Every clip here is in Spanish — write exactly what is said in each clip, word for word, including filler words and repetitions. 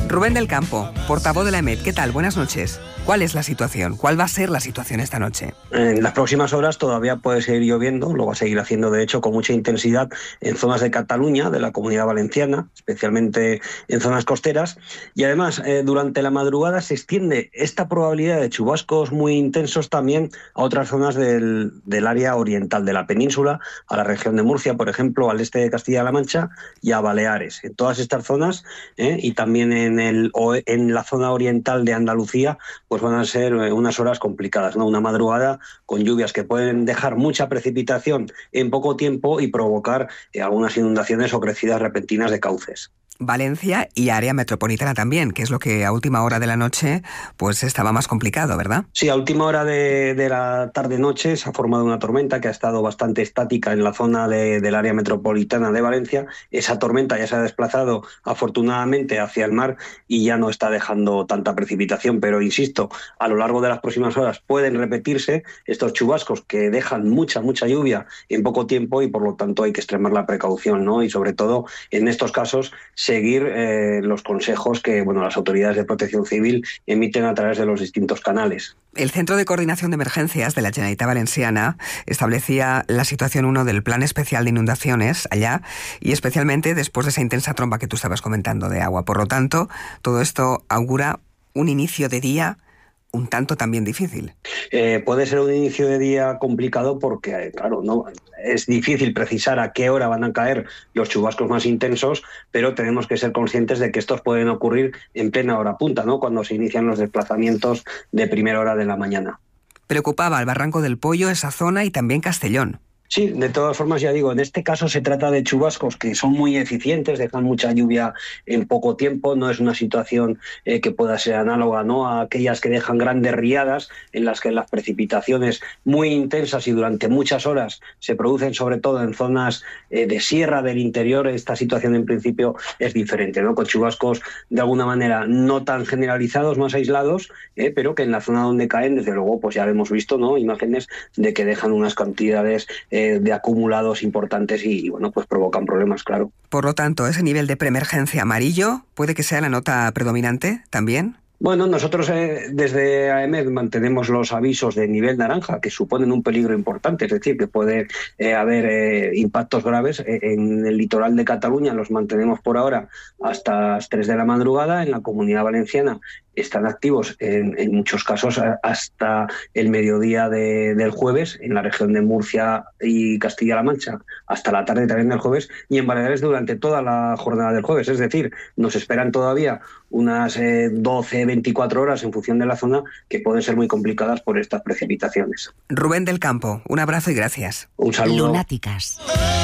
Rubén del Campo, portavoz de la EMET, ¿qué tal? Buenas noches. ¿Cuál es la situación? ¿Cuál va a ser la situación esta noche? En las próximas horas todavía puede seguir lloviendo, lo va a seguir haciendo de hecho con mucha intensidad en zonas de Cataluña, de la Comunidad Valenciana, especialmente en zonas costeras, y además eh, durante la madrugada se extiende esta probabilidad de chubascos muy intensos también a otras zonas del, del área oriental de la península, a la región de Murcia, por ejemplo, al este de Castilla-La Mancha y a Baleares. En todas estas zonas eh, y también en, el, en la zona oriental de Andalucía, pues van a ser unas horas complicadas, ¿no? Una madrugada con lluvias que pueden dejar mucha precipitación en poco tiempo y provocar eh, algunas inundaciones o crecidas repentinas de cauces. Valencia y área metropolitana también, que es lo que a última hora de la noche pues estaba más complicado, ¿verdad? Sí, a última hora de, de la tarde-noche se ha formado una tormenta que ha estado bastante estática en la zona de, del área metropolitana de Valencia. Esa tormenta ya se ha desplazado afortunadamente hacia el mar y ya no está dejando tanta precipitación, pero insisto, a lo largo de las próximas horas pueden repetirse estos chubascos que dejan mucha, mucha lluvia en poco tiempo y por lo tanto hay que extremar la precaución, ¿no? Y sobre todo en estos casos seguir eh, los consejos que bueno, las autoridades de protección civil emiten a través de los distintos canales. El Centro de Coordinación de Emergencias de la Generalitat Valenciana establecía la situación uno del Plan Especial de Inundaciones allá y especialmente después de esa intensa tromba que tú estabas comentando de agua. Por lo tanto, todo esto augura un inicio de día un tanto también difícil. Eh, puede ser un inicio de día complicado porque, claro, no es difícil precisar a qué hora van a caer los chubascos más intensos, pero tenemos que ser conscientes de que estos pueden ocurrir en plena hora punta, ¿no? Cuando se inician los desplazamientos de primera hora de la mañana. Preocupaba el Barranco del Pollo, esa zona y también Castellón. Sí, de todas formas, ya digo, en este caso se trata de chubascos que son muy eficientes, dejan mucha lluvia en poco tiempo, no es una situación eh, que pueda ser análoga, ¿no?, a aquellas que dejan grandes riadas en las que las precipitaciones muy intensas y durante muchas horas se producen sobre todo en zonas eh, de sierra del interior. Esta situación en principio es diferente, ¿no?, con chubascos de alguna manera no tan generalizados, más aislados, eh, pero que en la zona donde caen, desde luego, pues ya hemos visto, ¿no?, imágenes de que dejan unas cantidades eh, de acumulados importantes y, y, bueno, pues provocan problemas, claro. Por lo tanto, ese nivel de preemergencia amarillo puede que sea la nota predominante también. Bueno, nosotros eh, desde A E M E D mantenemos los avisos de nivel naranja, que suponen un peligro importante, es decir, que puede eh, haber eh, impactos graves. Eh, en el litoral de Cataluña los mantenemos por ahora hasta las tres de la madrugada, en la Comunidad Valenciana están activos en, en muchos casos hasta el mediodía de, del jueves, en la región de Murcia y Castilla-La Mancha hasta la tarde también del jueves, y en Baleares durante toda la jornada del jueves. Es decir, nos esperan todavía unas eh, doce, veinticuatro horas en función de la zona que pueden ser muy complicadas por estas precipitaciones. Rubén del Campo, un abrazo y gracias. Un saludo. Lunáticas.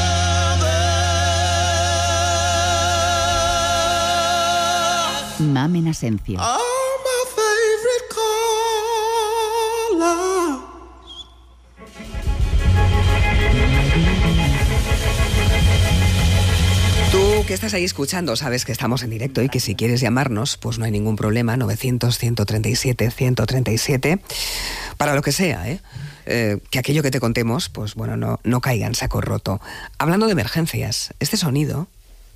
Mamen Asencio. Tú que estás ahí escuchando sabes que estamos en directo y que si quieres llamarnos pues no hay ningún problema. Novecientos, ciento treinta y siete, ciento treinta y siete para lo que sea, ¿eh? Eh, que aquello que te contemos pues bueno, no, no caiga en saco roto. Hablando de emergencias, este sonido,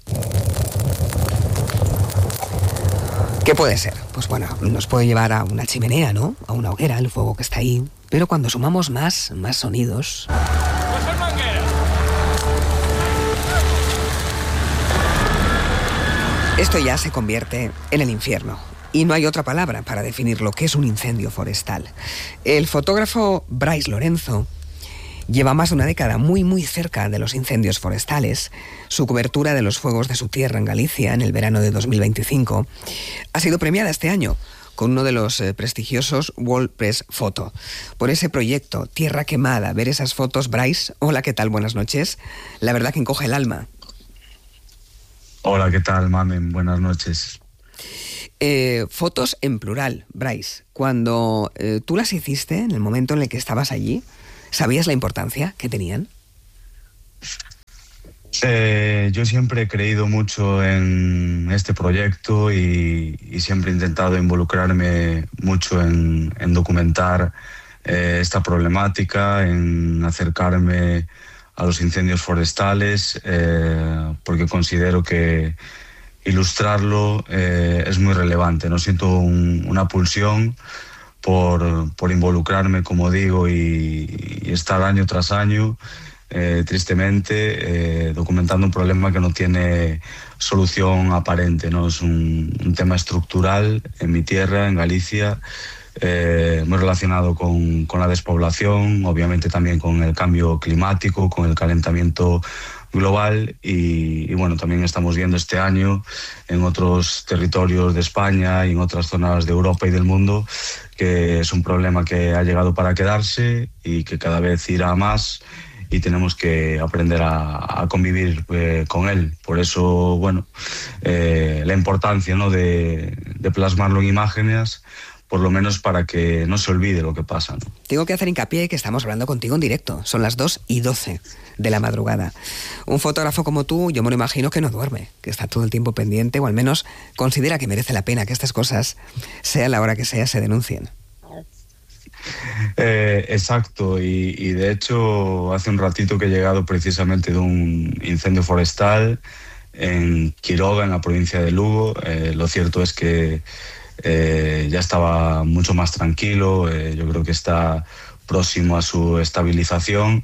¿qué puede ser? Pues bueno, nos puede llevar a una chimenea, ¿no?, a una hoguera, el fuego que está ahí. Pero cuando sumamos más, más sonidos, esto ya se convierte en el infierno. Y no hay otra palabra para definir lo que es un incendio forestal. El fotógrafo Bryce Lorenzo lleva más de una década muy muy cerca de los incendios forestales. Su cobertura de los fuegos de su tierra en Galicia en el verano de dos mil veinticinco ha sido premiada este año con uno de los eh, prestigiosos World Press Photo. Por ese proyecto, Tierra Quemada, ver esas fotos. Bryce, hola, ¿qué tal? Buenas noches. La verdad que encoge el alma. Hola, ¿qué tal, Mamen? Buenas noches. Eh, fotos en plural, Bryce. Cuando eh, tú las hiciste, en el momento en el que estabas allí, ¿sabías la importancia que tenían? Eh, yo siempre he creído mucho en este proyecto y, y siempre he intentado involucrarme mucho en, en documentar eh, esta problemática, en acercarme a los incendios forestales, eh, porque considero que, ilustrarlo eh, es muy relevante, ¿no? Siento un, una pulsión por, por involucrarme, como digo, y, y estar año tras año, eh, tristemente, eh, documentando un problema que no tiene solución aparente, ¿no? Es un, un tema estructural en mi tierra, en Galicia, eh, muy relacionado con, con la despoblación, obviamente también con el cambio climático, con el calentamiento global y, y bueno, también estamos viendo este año en otros territorios de España y en otras zonas de Europa y del mundo que es un problema que ha llegado para quedarse y que cada vez irá más y tenemos que aprender a, a convivir eh, con él. Por eso, bueno, eh, la importancia, ¿no?, de, de plasmarlo en imágenes, por lo menos para que no se olvide lo que pasa, ¿no? Tengo que hacer hincapié que estamos hablando contigo en directo. Son las dos y doce de la madrugada. Un fotógrafo como tú, yo me lo imagino que no duerme, que está todo el tiempo pendiente, o al menos considera que merece la pena que estas cosas, sea la hora que sea, se denuncien. Eh, exacto, y, y de hecho hace un ratito que he llegado precisamente de un incendio forestal en Quiroga, en la provincia de Lugo. Eh, lo cierto es que Eh, ya estaba mucho más tranquilo, eh, yo creo que está próximo a su estabilización,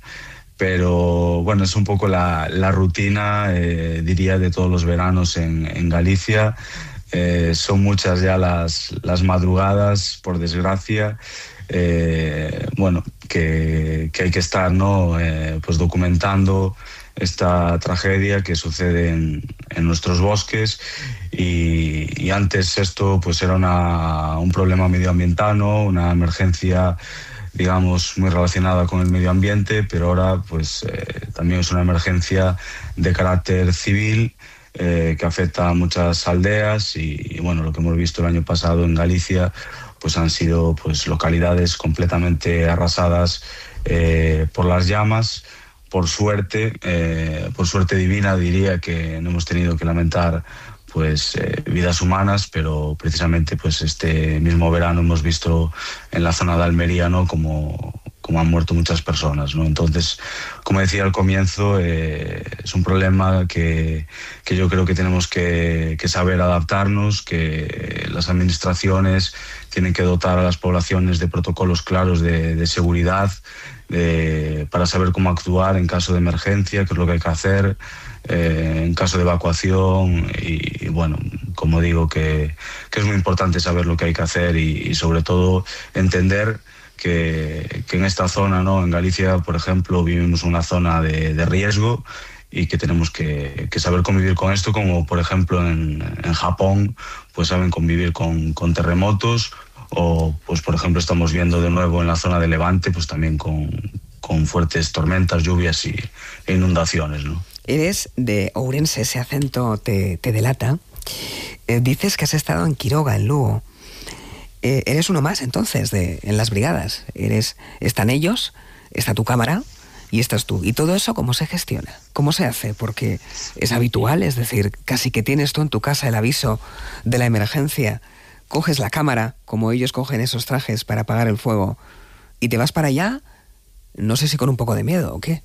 pero bueno, es un poco la, la rutina, eh, diría, de todos los veranos en, en Galicia. Eh, son muchas ya las, las madrugadas, por desgracia, eh, bueno, que, que hay que estar, ¿no?, eh, pues documentando esta tragedia que sucede en, en nuestros bosques y, y antes esto pues era una, un problema medioambiental, ¿no?, una emergencia, digamos, muy relacionada con el medio ambiente, pero ahora pues eh, también es una emergencia de carácter civil eh, que afecta a muchas aldeas y, y bueno, lo que hemos visto el año pasado en Galicia pues han sido pues localidades completamente arrasadas eh, por las llamas. Por suerte, eh, por suerte divina, diría que no hemos tenido que lamentar pues eh, vidas humanas, pero precisamente pues este mismo verano hemos visto en la zona de Almería, ¿no?, como, como han muerto muchas personas, ¿no? Entonces, como decía al comienzo, eh, es un problema que, que yo creo que tenemos que, que saber adaptarnos, que las administraciones tienen que dotar a las poblaciones de protocolos claros de, de seguridad, de, para saber cómo actuar en caso de emergencia, qué es lo que hay que hacer, eh, en caso de evacuación y, y bueno, como digo, que, que es muy importante saber lo que hay que hacer y, y sobre todo entender que, que en esta zona, ¿no?, en Galicia, por ejemplo, vivimos una zona de, de riesgo y que tenemos que, que saber convivir con esto, como por ejemplo en, en Japón pues saben convivir con, con terremotos, o pues por ejemplo estamos viendo de nuevo en la zona de Levante pues también con, con fuertes tormentas, lluvias y, e inundaciones, ¿no? Eres de Ourense, ese acento te, te delata. Eh, dices que has estado en Quiroga, en Lugo. Eh, eres uno más entonces de, en las brigadas. Eres, están ellos, está tu cámara y estás tú. ¿Y todo eso cómo se gestiona? ¿Cómo se hace? Porque es habitual, es decir, casi que tienes tú en tu casa el aviso de la emergencia, coges la cámara, como ellos cogen esos trajes para apagar el fuego, y te vas para allá, no sé si con un poco de miedo o qué.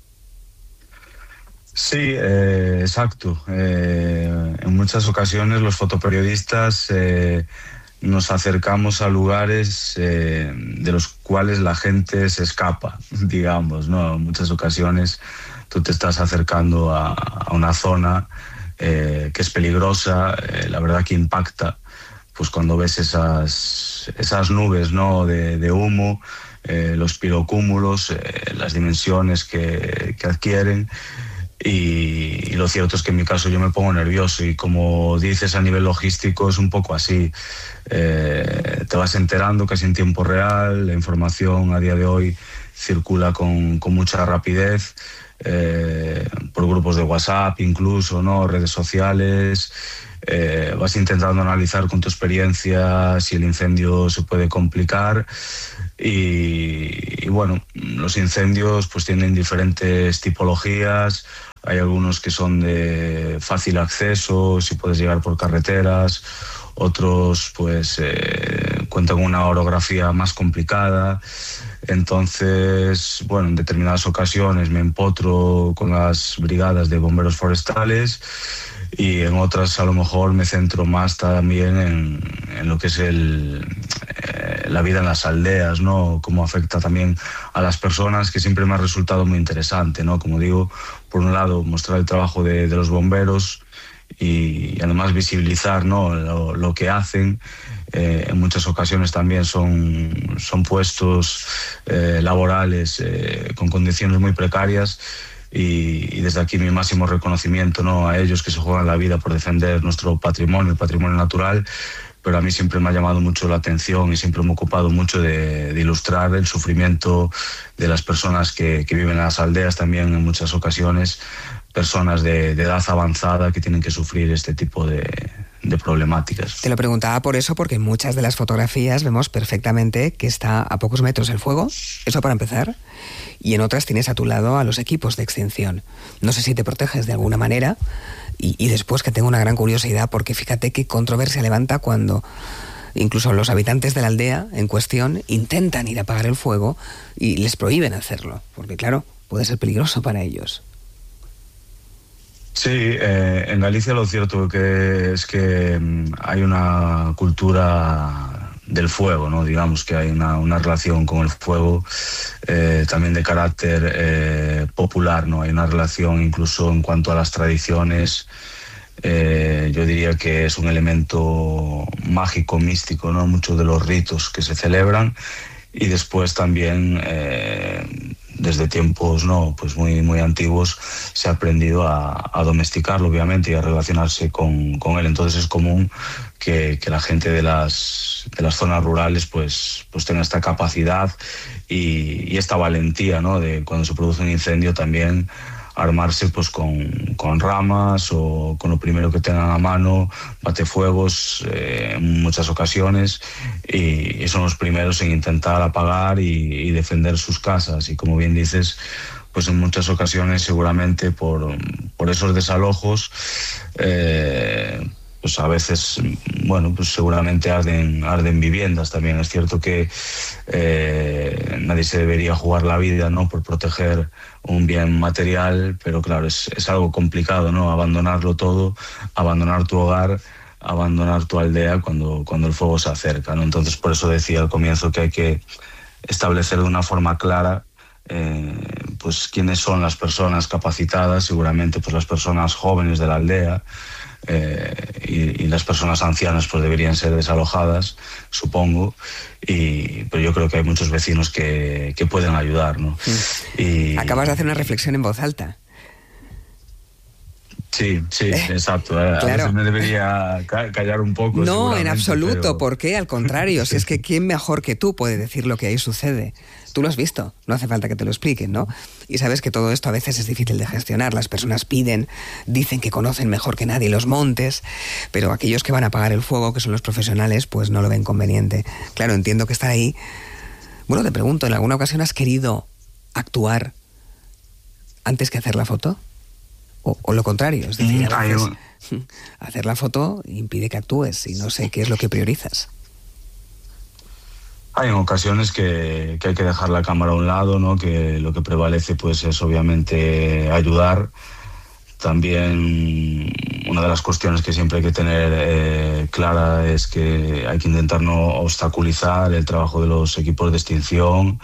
Sí, eh, exacto. Eh, en muchas ocasiones los fotoperiodistas eh, nos acercamos a lugares eh, de los cuales la gente se escapa, digamos, ¿no? En muchas ocasiones tú te estás acercando a, a una zona eh, que es peligrosa, eh, la verdad que impacta, pues cuando ves esas, esas nubes, ¿no?, de, de humo, eh, los pirocúmulos, eh, las dimensiones que, que adquieren. Y, y lo cierto es que en mi caso yo me pongo nervioso y como dices, a nivel logístico es un poco así. Eh, te vas enterando casi en tiempo real, la información a día de hoy circula con, con mucha rapidez, eh, por grupos de WhatsApp incluso, ¿no?, redes sociales. Eh, vas intentando analizar con tu experiencia si el incendio se puede complicar y, y bueno, los incendios pues tienen diferentes tipologías. Hay algunos que son de fácil acceso, si puedes llegar por carreteras, otros pues eh, cuentan con una orografía más complicada. Entonces, bueno, en determinadas ocasiones me empotro con las brigadas de bomberos forestales y en otras a lo mejor me centro más también en, en lo que es el, eh, la vida en las aldeas, ¿no? Cómo afecta también a las personas, que siempre me ha resultado muy interesante, ¿no? Como digo, por un lado, mostrar el trabajo de, de los bomberos y además visibilizar, ¿no? lo, lo que hacen. Eh, en muchas ocasiones también son, son puestos eh, laborales eh, con condiciones muy precarias. Y, y desde aquí mi máximo reconocimiento, ¿no? a ellos, que se juegan la vida por defender nuestro patrimonio, el patrimonio natural, pero a mí siempre me ha llamado mucho la atención y siempre me he ocupado mucho de, de ilustrar el sufrimiento de las personas que, que viven en las aldeas, también en muchas ocasiones personas de, de edad avanzada que tienen que sufrir este tipo de, de problemáticas. Te lo preguntaba por eso, porque en muchas de las fotografías vemos perfectamente que está a pocos metros el fuego, eso para empezar, y en otras tienes a tu lado a los equipos de extinción. No sé si te proteges de alguna manera, y, y después que tengo una gran curiosidad, porque fíjate qué controversia levanta cuando incluso los habitantes de la aldea en cuestión intentan ir a apagar el fuego y les prohíben hacerlo, porque claro, puede ser peligroso para ellos. Sí, eh, en Galicia lo cierto que es que hay una cultura del fuego, ¿no? Digamos que hay una, una relación con el fuego eh, también de carácter eh, popular, ¿no? Hay una relación incluso en cuanto a las tradiciones. Eh, yo diría que es un elemento mágico, místico, ¿no? Muchos de los ritos que se celebran, y después también eh, desde tiempos no pues muy muy antiguos se ha aprendido a, a domesticarlo, obviamente, y a relacionarse con, con él. Entonces es común que, que la gente de las de las zonas rurales pues pues tenga esta capacidad y, y esta valentía, ¿no? De cuando se produce un incendio también armarse pues con, con ramas o con lo primero que tengan a mano, batefuegos eh, en muchas ocasiones, y, y son los primeros en intentar apagar y, y defender sus casas. Y como bien dices, pues en muchas ocasiones seguramente por, por esos desalojos eh, pues a veces, bueno, pues seguramente arden, arden viviendas también. Es cierto que eh, nadie se debería jugar la vida, ¿no? Por proteger un bien material, pero claro, es, es algo complicado, ¿no? Abandonarlo todo, abandonar tu hogar, abandonar tu aldea cuando, cuando el fuego se acerca, ¿no? Entonces, por eso decía al comienzo que hay que establecer de una forma clara eh, pues quiénes son las personas capacitadas, seguramente pues las personas jóvenes de la aldea, Eh, y, y las personas ancianas pues deberían ser desalojadas, supongo, y, pero yo creo que hay muchos vecinos que, que pueden ayudar, ¿no? Mm. Y, Acabas de hacer una reflexión en voz alta. Sí, sí, exacto. A Claro. veces me debería callar un poco. No, en absoluto. Pero... ¿Por qué? Al contrario, si es que quién mejor que tú puede decir lo que ahí sucede. Tú lo has visto, no hace falta que te lo expliquen, ¿no? Y sabes que todo esto a veces es difícil de gestionar. Las personas piden, dicen que conocen mejor que nadie los montes, pero aquellos que van a apagar el fuego, que son los profesionales, pues no lo ven conveniente. Claro, entiendo que estar ahí... Bueno, te pregunto, ¿en alguna ocasión has querido actuar antes que hacer la foto? O, o lo contrario, es decir, a veces hacer la foto impide que actúes y no sé qué es lo que priorizas. Hay en ocasiones que, que hay que dejar la cámara a un lado, ¿no? Que lo que prevalece pues es obviamente ayudar. También una de las cuestiones que siempre hay que tener eh, clara es que hay que intentar no obstaculizar el trabajo de los equipos de extinción.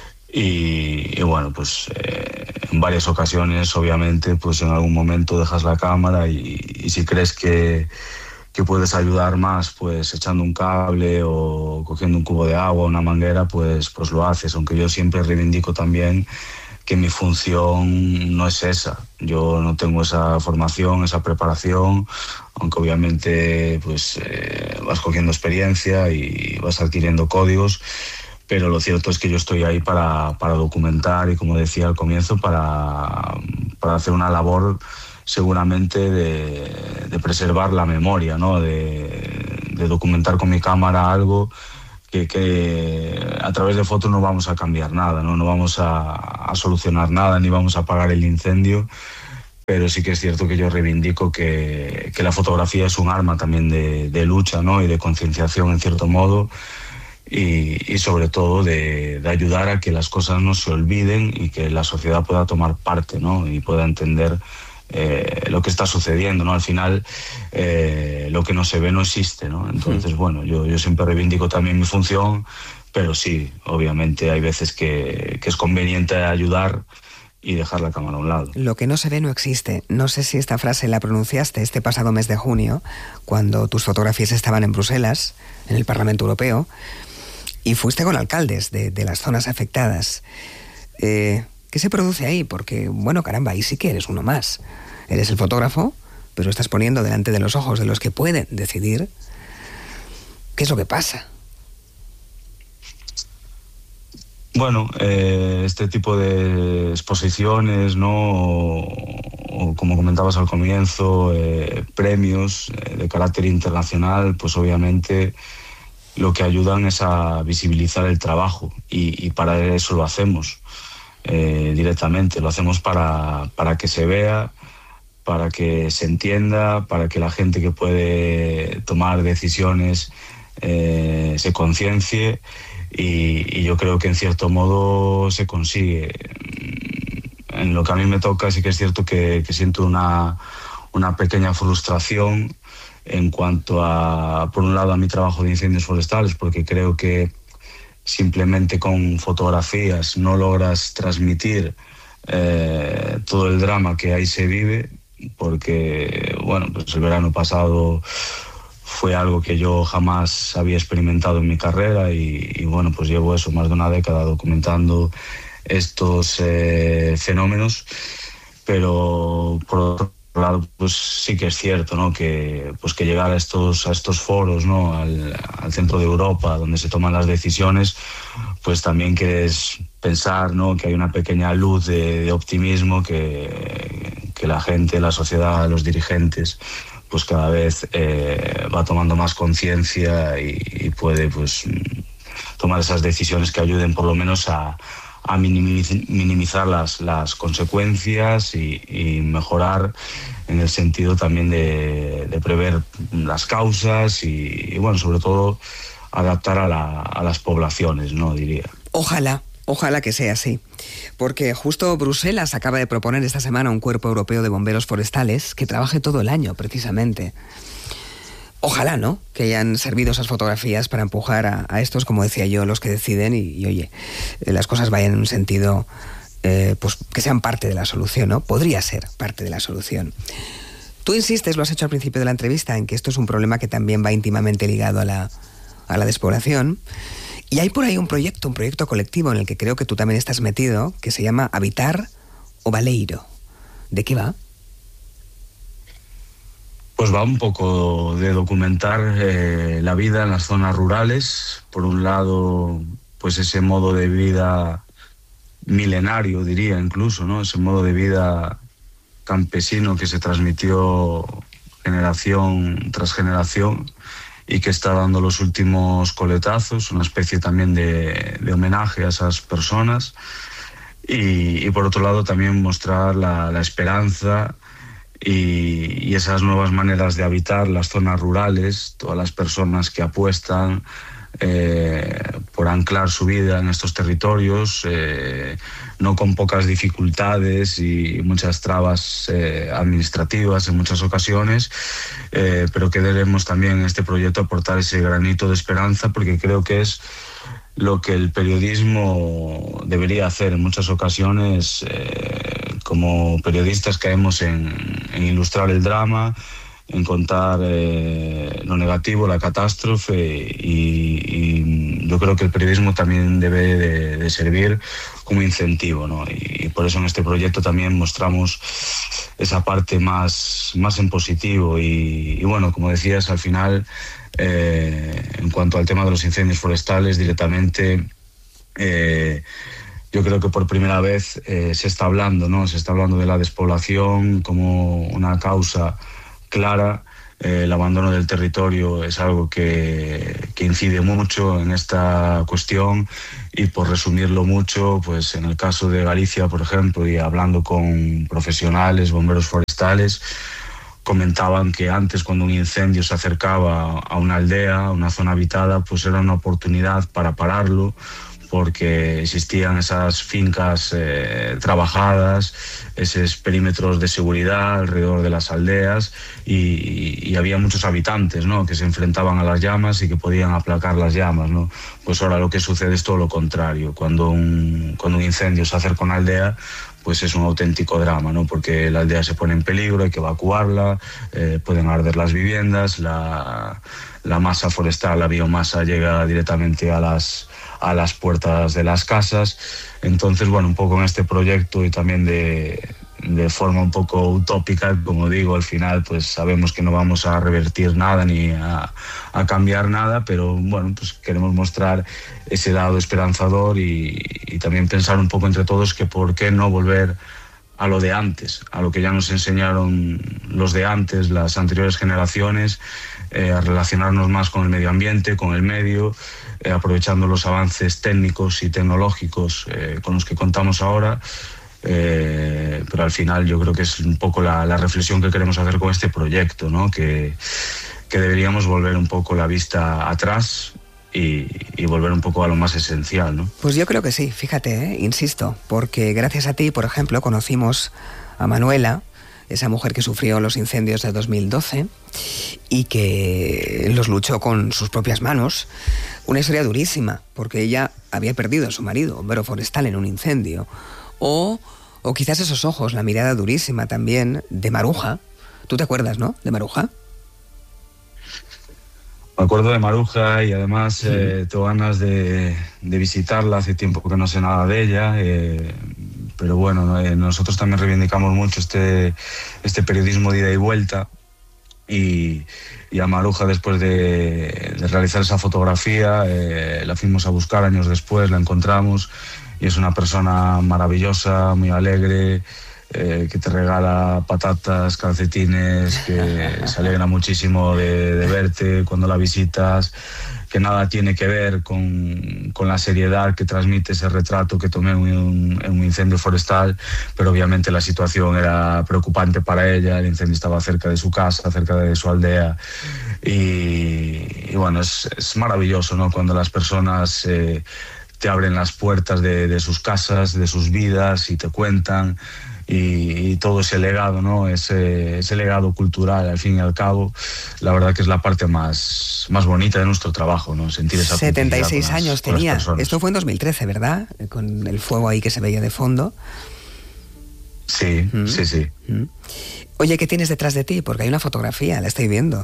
Y, y bueno, pues eh, en varias ocasiones, obviamente, pues en algún momento dejas la cámara y, y si crees que, que puedes ayudar más, pues echando un cable o cogiendo un cubo de agua, una manguera, pues, pues lo haces. Aunque yo siempre reivindico también que mi función no es esa. Yo no tengo esa formación, esa preparación, aunque obviamente pues eh, vas cogiendo experiencia y vas adquiriendo códigos. Pero lo cierto es que yo estoy ahí para, para documentar y, como decía al comienzo, para, para hacer una labor seguramente de, de preservar la memoria, ¿no? De, de documentar con mi cámara algo que, que a través de fotos no vamos a cambiar nada, ¿no? No vamos a, a solucionar nada ni vamos a apagar el incendio, pero sí que es cierto que yo reivindico que, que la fotografía es un arma también de, de lucha, ¿no? Y de concienciación en cierto modo. Y, y sobre todo de, de ayudar a que las cosas no se olviden y que la sociedad pueda tomar parte, ¿no? Y pueda entender eh, lo que está sucediendo, ¿no? Al final, eh, lo que no se ve no existe, ¿no? Entonces, sí. bueno, yo, yo siempre reivindico también mi función, pero sí, obviamente hay veces que, que es conveniente ayudar y dejar la cámara a un lado. Lo que no se ve no existe. No sé si esta frase la pronunciaste este pasado mes de junio, cuando tus fotografías estaban en Bruselas, en el Parlamento Europeo, y fuiste con alcaldes de, de las zonas afectadas. Eh, ¿Qué se produce ahí? Porque, bueno, caramba, ahí sí que eres uno más. Eres el fotógrafo, pero estás poniendo delante de los ojos de los que pueden decidir qué es lo que pasa. Bueno, eh, este tipo de exposiciones, ¿no? O, o como comentabas al comienzo, eh, premios eh, de carácter internacional, pues obviamente lo que ayudan es a visibilizar el trabajo y, y para eso lo hacemos eh, directamente, lo hacemos para, para que se vea, para que se entienda, para que la gente que puede tomar decisiones eh, se conciencie. Y, y yo creo que en cierto modo se consigue. En lo que a mí me toca sí que es cierto que, que siento una, una pequeña frustración en cuanto a, por un lado, a mi trabajo de incendios forestales, porque creo que simplemente con fotografías no logras transmitir eh, todo el drama que ahí se vive, porque, bueno, pues el verano pasado fue algo que yo jamás había experimentado en mi carrera y, y bueno, pues llevo eso, más de una década documentando estos eh, fenómenos, pero por otro lado, pues sí que es cierto, ¿no? que, pues que llegar a estos, a estos foros, ¿no? al, al centro de Europa, donde se toman las decisiones, pues también quieres pensar, ¿no? que hay una pequeña luz de, de optimismo, que, que la gente, la sociedad, los dirigentes, pues cada vez eh, va tomando más conciencia y, y puede pues tomar esas decisiones que ayuden por lo menos a, a minimiz, minimizar las, las consecuencias y, y mejorar en el sentido también de, de prever las causas y, y bueno, sobre todo adaptar a, la, a las poblaciones, ¿no? Diría. Ojalá. Ojalá que sea así, porque justo Bruselas acaba de proponer esta semana un cuerpo europeo de bomberos forestales que trabaje todo el año, precisamente. Ojalá, ¿no?, que hayan servido esas fotografías para empujar a, a estos, como decía yo, los que deciden y, y oye, las cosas vayan en un sentido, eh, pues que sean parte de la solución, ¿no? Podría ser parte de la solución. Tú insistes, lo has hecho al principio de la entrevista, en que esto es un problema que también va íntimamente ligado a la, a la despoblación. Y hay por ahí un proyecto, un proyecto colectivo en el que creo que tú también estás metido, que se llama Habitar o Baleiro. ¿De qué va? Pues va un poco de documentar eh, la vida en las zonas rurales. Por un lado, pues ese modo de vida milenario, diría incluso, ¿no? Ese modo de vida campesino que se transmitió generación tras generación y que está dando los últimos coletazos, una especie también de, de homenaje a esas personas. Y, y por otro lado también mostrar la, la esperanza y, y esas nuevas maneras de habitar las zonas rurales, todas las personas que apuestan eh, por anclar su vida en estos territorios, eh, no con pocas dificultades y muchas trabas eh, administrativas en muchas ocasiones, eh, pero que debemos también en este proyecto aportar ese granito de esperanza, porque creo que es lo que el periodismo debería hacer en muchas ocasiones. Eh, como periodistas caemos en, en ilustrar el drama, en contar eh, lo negativo, la catástrofe, y, y yo creo que el periodismo también debe de, de servir como incentivo, ¿no? Y, y por eso en este proyecto también mostramos esa parte más, más en positivo y, y bueno, como decías, al final, eh, en cuanto al tema de los incendios forestales, directamente eh, yo creo que por primera vez eh, se está hablando, ¿no? Se está hablando de la despoblación como una causa clara. Eh, el abandono del territorio es algo que, que incide mucho en esta cuestión y, por resumirlo mucho, pues en el caso de Galicia, por ejemplo, y hablando con profesionales, bomberos forestales, comentaban que antes, cuando un incendio se acercaba a una aldea, a una zona habitada, pues era una oportunidad para pararlo, porque existían esas fincas eh, trabajadas, esos perímetros de seguridad alrededor de las aldeas y, y había muchos habitantes, ¿no?, que se enfrentaban a las llamas y que podían aplacar las llamas, ¿no? Pues ahora lo que sucede es todo lo contrario. Cuando un, cuando un incendio se acerca a una aldea, pues es un auténtico drama, ¿no?, porque la aldea se pone en peligro, hay que evacuarla, eh, pueden arder las viviendas, la, la masa forestal, la biomasa llega directamente a las a las puertas de las casas. Entonces, bueno, un poco en este proyecto y también de, de forma un poco utópica, como digo, al final pues sabemos que no vamos a revertir nada ni a, a cambiar nada, pero bueno, pues queremos mostrar ese lado esperanzador y, y también pensar un poco entre todos que por qué no volver a lo de antes, a lo que ya nos enseñaron los de antes, las anteriores generaciones, eh, a relacionarnos más con el medio ambiente, con el medio, eh, aprovechando los avances técnicos y tecnológicos eh, con los que contamos ahora. Eh, pero al final yo creo que es un poco la, la reflexión que queremos hacer con este proyecto, ¿no?, que, que deberíamos volver un poco la vista atrás y, y volver un poco a lo más esencial, ¿no? Pues yo creo que sí, fíjate, ¿eh? Insisto, porque gracias a ti, por ejemplo, conocimos a Manuela, esa mujer que sufrió los incendios de dos mil doce y que los luchó con sus propias manos. Una historia durísima, porque ella había perdido a su marido, bombero forestal, en un incendio. O, o quizás esos ojos, la mirada durísima también de Maruja. ¿Tú te acuerdas, no?, de Maruja. Me acuerdo de Maruja y además sí. eh, tengo ganas de, de visitarla. Hace tiempo que no sé nada de ella, eh, pero bueno, eh, nosotros también reivindicamos mucho este, este periodismo de ida y vuelta y, y a Maruja, después de, de realizar esa fotografía, eh, la fuimos a buscar años después, la encontramos y es una persona maravillosa, muy alegre, Eh, que te regala patatas, calcetines, que se alegra muchísimo de, de verte cuando la visitas, que nada tiene que ver con, con la seriedad que transmite ese retrato que tomé en un, en un incendio forestal, pero obviamente la situación era preocupante para ella. El incendio estaba cerca de su casa, cerca de su aldea y, y bueno, es, es maravilloso, ¿no?, cuando las personas eh, te abren las puertas de, de sus casas, de sus vidas y te cuentan. Y, y todo ese legado, ¿no?, ese, ese legado cultural, al fin y al cabo, la verdad que es la parte más, más bonita de nuestro trabajo, ¿no?, sentir esa setenta y seis años tenía. Esto fue en dos mil trece, ¿verdad?, con el fuego ahí que se veía de fondo. Sí, mm. sí, sí. Mm. Oye, ¿qué tienes detrás de ti? Porque hay una fotografía, la estoy viendo.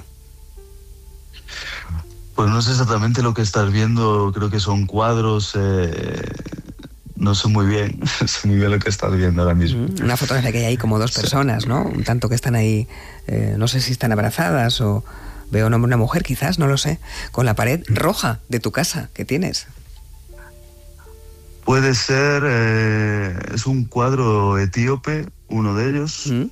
Pues no sé exactamente lo que estás viendo, creo que son cuadros... Eh... No sé muy bien, no sé muy bien lo que estás viendo ahora mismo. Una fotografía que hay ahí como dos personas, ¿no? Un tanto que están ahí, eh, no sé si están abrazadas o veo un hombre, una mujer quizás, no lo sé, con la pared roja de tu casa que tienes. Puede ser, eh, es un cuadro etíope, uno de ellos. ¿Mm?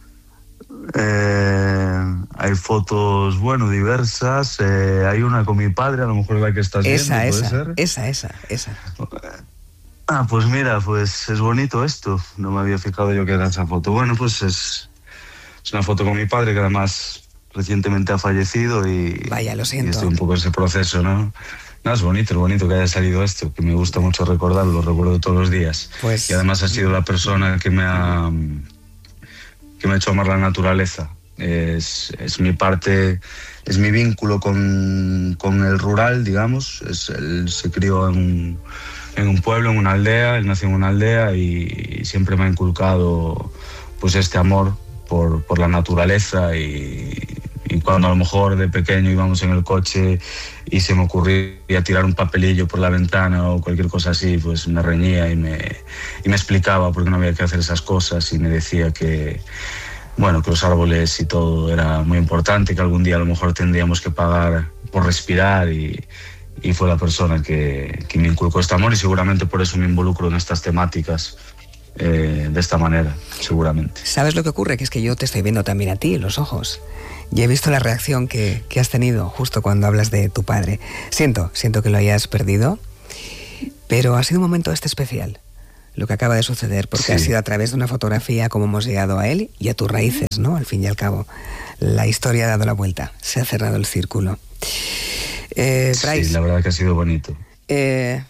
Eh, hay fotos, bueno, diversas. Eh, hay una con mi padre, a lo mejor la que estás esa, viendo, ¿puede esa, ser? Esa, esa, esa. Ah, pues mira, pues es bonito esto. No me había fijado yo que era esa foto. Bueno, pues es, es una foto con mi padre que además recientemente ha fallecido y... Vaya, lo siento. Y estoy un poco ese proceso, ¿no? No, es bonito, es bonito que haya salido esto, que me gusta mucho recordarlo, lo recuerdo todos los días. Pues... Y además ha sido la persona que me ha, que me ha hecho amar la naturaleza. Es, es mi parte, es mi vínculo con, con el rural, digamos. Es, él se crió en... en un pueblo, en una aldea, él nació en una aldea y, y siempre me ha inculcado pues este amor por, por la naturaleza y, y cuando a lo mejor de pequeño íbamos en el coche y se me ocurría tirar un papelillo por la ventana o cualquier cosa así, pues me reñía y me, y me explicaba por qué no había que hacer esas cosas y me decía que, bueno, que los árboles y todo era muy importante, que algún día a lo mejor tendríamos que pagar por respirar y Y fue la persona que, que me inculcó este amor y seguramente por eso me involucro en estas temáticas eh, de esta manera, seguramente. ¿Sabes lo que ocurre? Que es que yo te estoy viendo también a ti, en los ojos. Y he visto la reacción que, que has tenido justo cuando hablas de tu padre. Siento, siento que lo hayas perdido, pero ha sido un momento este especial, lo que acaba de suceder, porque sí. Ha sido a través de una fotografía como hemos llegado a él y a tus raíces, ¿no? Al fin y al cabo, la historia ha dado la vuelta, se ha cerrado el círculo. Eh, Bryce, sí, la verdad que ha sido bonito. Eh,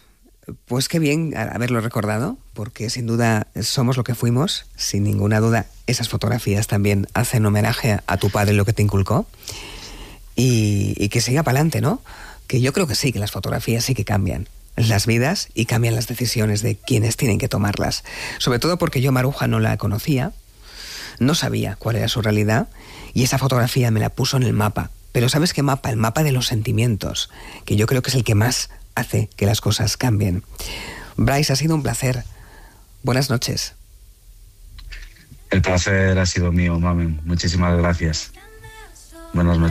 Pues qué bien haberlo recordado, porque sin duda somos lo que fuimos, sin ninguna duda. Esas fotografías también hacen homenaje a tu padre, lo que te inculcó, y, y que siga para adelante, ¿no? Que yo creo que sí, que las fotografías sí que cambian las vidas y cambian las decisiones de quienes tienen que tomarlas. Sobre todo porque yo Maruja no la conocía, no sabía cuál era su realidad, y esa fotografía me la puso en el mapa. Pero ¿sabes qué mapa? El mapa de los sentimientos, que yo creo que es el que más hace que las cosas cambien. Bryce, ha sido un placer. Buenas noches. El placer ha sido mío, Mamen. Muchísimas gracias. Buenas noches.